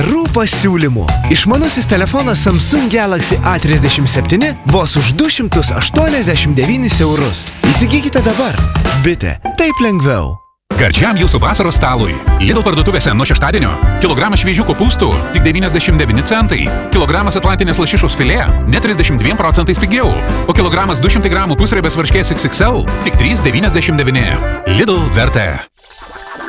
Pasiūlymų. Išmanusis telefonas Samsung Galaxy A37 vos už 289 eurus. Įsigykite dabar. Bitė. Taip lengviau. Gardžiam jūsų vasaros stalui. Lidl parduotuvėse nuo šeštadienio. Kilogramas šviežių kopūstų tik 99 centai. Kilogramas atlantinės lašišos filė net 32% pigiau. O kilogramas 200 gramų pusriebės varškės XXL tik 3,99. Lidl vertė.